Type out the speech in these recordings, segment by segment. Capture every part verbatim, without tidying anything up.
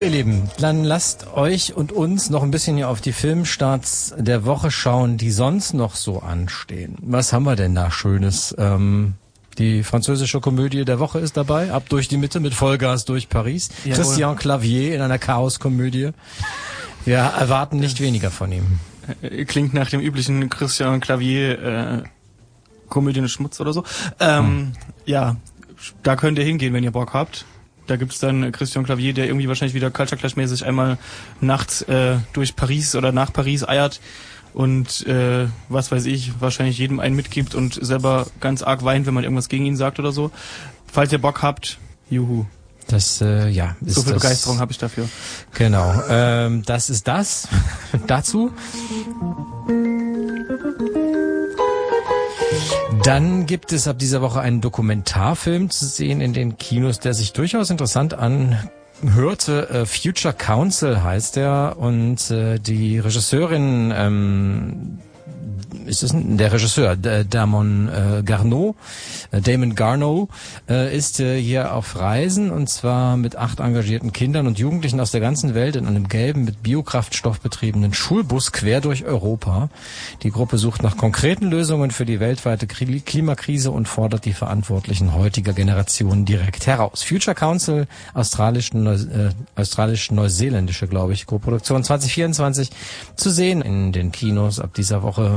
Ihr Lieben, dann lasst euch und uns noch ein bisschen hier auf die Filmstarts der Woche schauen, die sonst noch so anstehen. Was haben wir denn da Schönes? Ähm, die französische Komödie der Woche ist dabei, Ab durch die Mitte mit Vollgas durch Paris. Jawohl. Christian Clavier in einer Chaos-Komödie. Wir erwarten nicht weniger von ihm. Klingt nach dem üblichen Christian Clavier äh, Komödien Schmutz oder so. Ähm, hm. Ja, da könnt ihr hingehen, wenn ihr Bock habt. Da gibt's dann Christian Clavier, der irgendwie wahrscheinlich wieder Culture Clash-mäßig einmal nachts äh, durch Paris oder nach Paris eiert und äh, was weiß ich, wahrscheinlich jedem einen mitgibt und selber ganz arg weint, wenn man irgendwas gegen ihn sagt oder so. Falls ihr Bock habt, juhu. Das, äh, ja. Ist so viel das, Begeisterung habe ich dafür. Genau. Ähm, das ist das. Dazu. Dann gibt es ab dieser Woche einen Dokumentarfilm zu sehen in den Kinos, der sich durchaus interessant anhörte. Äh, Future Council heißt er und äh, die Regisseurin, ähm, ist es ein, der Regisseur, Damon äh, Garneau, äh, Damon Garneau, äh, ist äh, hier auf Reisen und zwar mit acht engagierten Kindern und Jugendlichen aus der ganzen Welt in einem gelben, mit Biokraftstoff betriebenen Schulbus quer durch Europa. Die Gruppe sucht nach konkreten Lösungen für die weltweite Klimakrise und fordert die Verantwortlichen heutiger Generationen direkt heraus. Future Council, australisch, äh, australisch-neuseeländische, glaube ich, Koproduktion zwanzig vierundzwanzig zu sehen in den Kinos ab dieser Woche.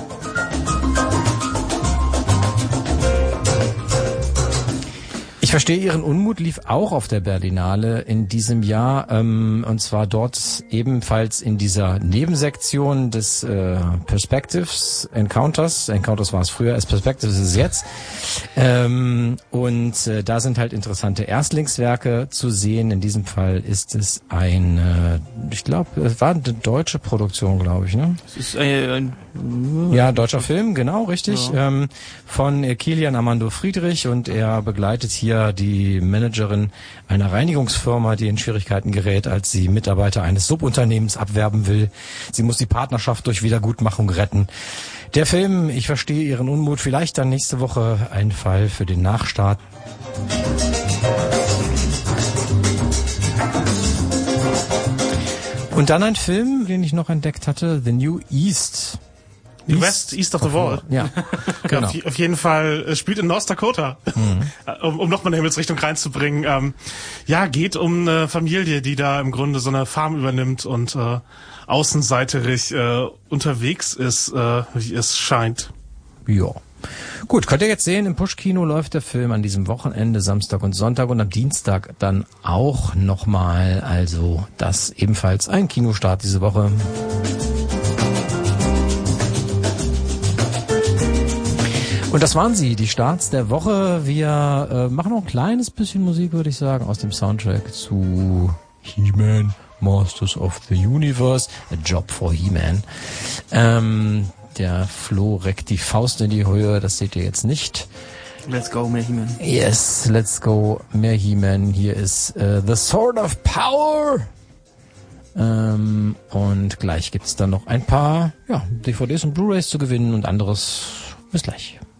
Ich verstehe Ihren Unmut lief auch auf der Berlinale in diesem Jahr ähm, und zwar dort ebenfalls in dieser Nebensektion des äh, Perspectives Encounters. Encounters war es früher, als Perspectives ist es jetzt. Ähm, und äh, da sind halt interessante Erstlingswerke zu sehen. In diesem Fall ist es ein, äh, ich glaube, es war eine deutsche Produktion, glaube ich, ne? Es ist ein, ein ja, deutscher Film, genau, richtig. Ja. Ähm, von äh, Kilian Armando Friedrich und er begleitet hier die Managerin einer Reinigungsfirma, die in Schwierigkeiten gerät, als sie Mitarbeiter eines Subunternehmens abwerben will. Sie muss die Partnerschaft durch Wiedergutmachung retten. Der Film, ich verstehe Ihren Unmut, vielleicht dann nächste Woche ein Fall für den Nachstart. Und dann ein Film, den ich noch entdeckt hatte, The New East. East, West, East of the Wall. Ja, genau. auf, auf jeden Fall äh, spielt in North Dakota, mhm. um, um nochmal eine Himmelsrichtung reinzubringen. Ähm, ja, geht um eine Familie, die da im Grunde so eine Farm übernimmt und äh, außenseiterig äh, unterwegs ist, äh, wie es scheint. Ja. Gut, könnt ihr jetzt sehen, im Push-Kino läuft der Film an diesem Wochenende, Samstag und Sonntag und am Dienstag dann auch nochmal. Also das ebenfalls ein Kinostart diese Woche. Und das waren sie, die Starts der Woche. Wir äh, machen noch ein kleines bisschen Musik, würde ich sagen, aus dem Soundtrack zu He-Man, Masters of the Universe, A Job for He-Man. Ähm, der Flo reckt die Faust in die Höhe, das seht ihr jetzt nicht. Let's go, mehr He-Man. Yes, let's go, mehr He-Man. Hier ist uh, The Sword of Power. Ähm, und gleich gibt's dann noch ein paar ja, D V Ds und Blu-rays zu gewinnen und anderes. Bis gleich.